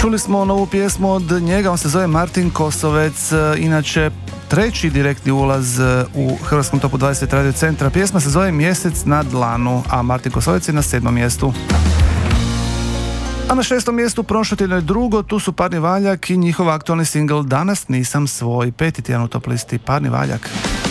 Čuli smo novu pjesmu od njega, on se zove Martin Kosovec, inače treći direktni ulaz u Hrvatskom topu 20 Radio Centra. Pjesma se zove Mjesec na dlanu, a Martin Kosovec je na 7. mjestu. A na 6. mjestu prošlo tjedno je drugo, tu su Parni Valjak i njihov aktualni singl Danas nisam svoj. 5. tjedan u top listi Parni Valjak.